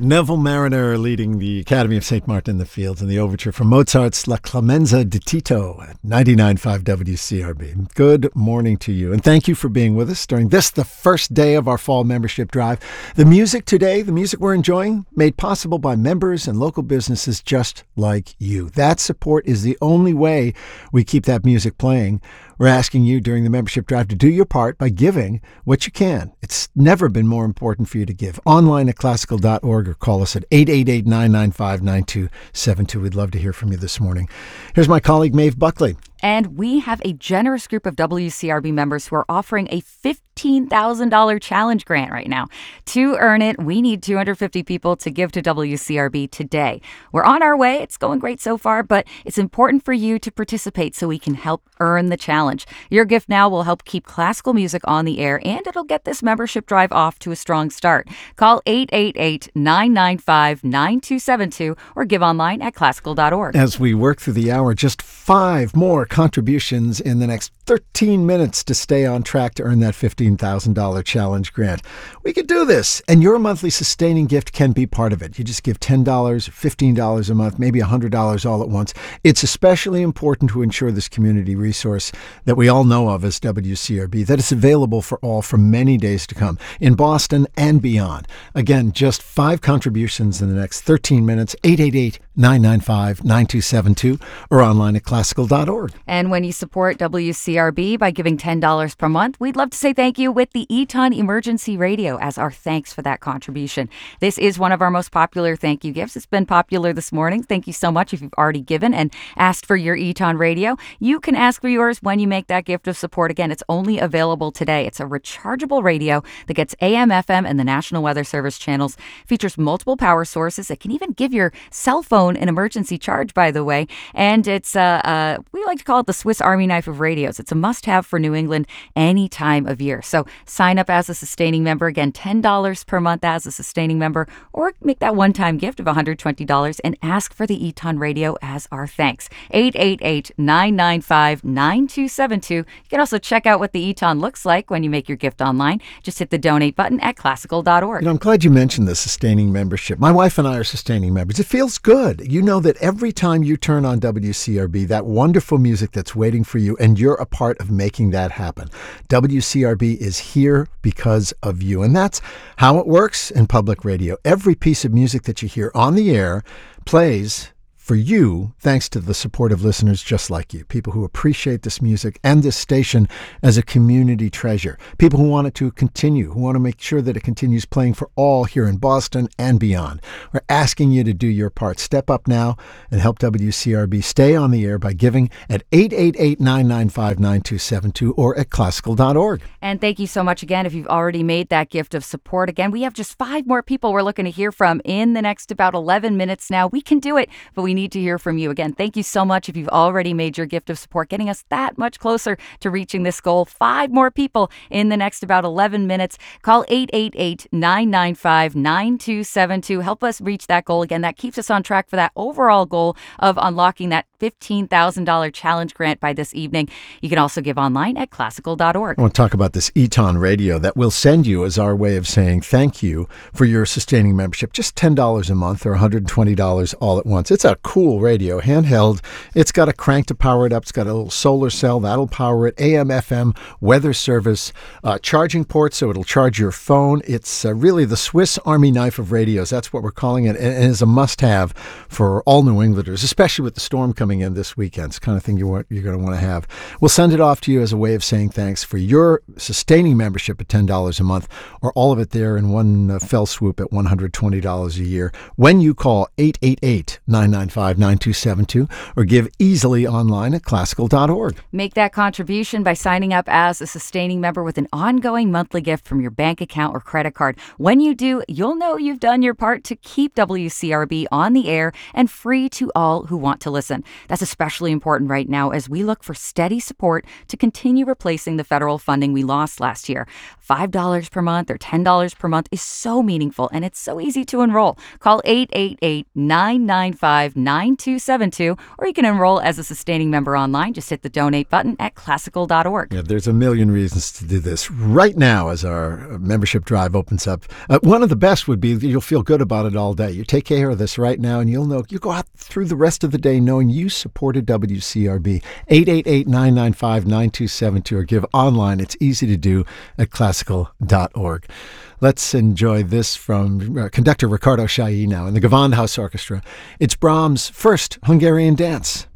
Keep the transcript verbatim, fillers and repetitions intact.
Neville Mariner leading the Academy of Saint Martin in the Fields in the overture from Mozart's La Clemenza di Tito at ninety-nine point five W C R B. Good morning to you, and thank you for being with us during this, the first day of our fall membership drive. The music today, the music we're enjoying, made possible by members and local businesses just like you. That support is the only way we keep that music playing. We're asking you during the membership drive to do your part by giving what you can. It's never been more important for you to give. Online at classical dot org or call us at eight eight eight, nine nine five, nine two seven two. We'd love to hear from you this morning. Here's my colleague, Maeve Buckley. And we have a generous group of W C R B members who are offering a fifteen thousand dollars challenge grant right now. To earn it, we need two hundred fifty people to give to W C R B today. We're on our way. It's going great so far, but it's important for you to participate so we can help earn the challenge. Your gift now will help keep classical music on the air, and it'll get this membership drive off to a strong start. Call eight eight eight, nine nine five, nine two seven two or give online at classical dot org. As we work through the hour, just five more contributions in the next thirteen minutes to stay on track to earn that fifteen thousand dollars challenge grant. We could do this, and your monthly sustaining gift can be part of it. You just give ten dollars, fifteen dollars a month, maybe one hundred dollars all at once. It's especially important to ensure this community resource that we all know of as W C R B, that it's available for all for many days to come in Boston and beyond. Again, just five contributions in the next thirteen minutes, eight eight eight, nine nine five, nine two seven two or online at classical dot org. And when you support W C R B by giving ten dollars per month, we'd love to say thank you with the Eton Emergency Radio as our thanks for that contribution. This is one of our most popular thank you gifts. It's been popular this morning. Thank you so much if you've already given and asked for your Eton Radio. You can ask for yours when you make that gift of support. Again, it's only available today. It's a rechargeable radio that gets A M, F M, and the National Weather Service channels. Features multiple power sources. It can even give your cell phone an emergency charge, by the way. And it's, uh, uh, we like to call it the Swiss Army knife of radios. It's a must-have for New England any time of year. So sign up as a sustaining member. Again, ten dollars per month as a sustaining member, or make that one-time gift of one hundred twenty dollars and ask for the Eton Radio as our thanks. eight eight eight, nine nine five, nine two seven two. You can also check out what the Eton looks like when you make your gift online. Just hit the donate button at classical dot org. You know, I'm glad you mentioned the sustaining membership. My wife and I are sustaining members. It feels good. You know that every time you turn on W C R B, that wonderful music that's waiting for you, and you're a part of making that happen. W C R B is here because of you, and that's how it works in public radio. Every piece of music that you hear on the air plays for you, thanks to the support of listeners just like you, people who appreciate this music and this station as a community treasure, people who want it to continue, who want to make sure that it continues playing for all here in Boston and beyond. We're asking you to do your part. Step up now and help W C R B stay on the air by giving at eight eight eight, nine nine five, nine two seven two or at classical dot org. And thank you so much again if you've already made that gift of support. Again, we have just five more people we're looking to hear from in the next about eleven minutes now. We can do it, but we We need to hear from you. Again, thank you so much if you've already made your gift of support, getting us that much closer to reaching this goal. Five more people in the next about eleven minutes. Call eight eight eight, nine nine five, nine two seven two. Help us reach that goal. Again, that keeps us on track for that overall goal of unlocking that fifteen thousand dollars challenge grant by this evening. You can also give online at classical dot org. I want to talk about this Eton Radio that we'll send you as our way of saying thank you for your sustaining membership. Just ten dollars a month or one hundred twenty dollars all at once. It's a cool radio, handheld. It's got a crank to power it up. It's got a little solar cell that'll power it. A M, F M, weather service, uh, charging port so it'll charge your phone. It's uh, really the Swiss Army knife of radios. That's what we're calling it, and it is a must-have for all New Englanders, especially with the storm coming in this weekend. It's the kind of thing you want, you're going to want to have. We'll send it off to you as a way of saying thanks for your sustaining membership at ten dollars a month, or all of it there in one uh, fell swoop at one hundred twenty dollars a year when you call eight eight eight, nine nine five, nine two seven two or give easily online at classical dot org. Make that contribution by signing up as a sustaining member with an ongoing monthly gift from your bank account or credit card. When you do, you'll know you've done your part to keep W C R B on the air and free to all who want to listen. That's especially important right now as we look for steady support to continue replacing the federal funding we lost last year. five dollars per month or ten dollars per month is so meaningful, and it's so easy to enroll. Call eight eight eight, nine nine five, nine two seven two, or you can enroll as a sustaining member online. Just hit the donate button at classical dot org. Yeah, there's a million reasons to do this right now as our membership drive opens up. Uh, one of the best would be you'll feel good about it all day. You take care of this right now, and you'll know you go out through the rest of the day knowing you supported W C R B. eight eight eight, nine nine five, nine two seven two or give online. It's easy to do at classical dot org. Let's enjoy this from uh, conductor Ricardo Chailly now in the Gewandhaus Orchestra. It's Brahms' first Hungarian dance.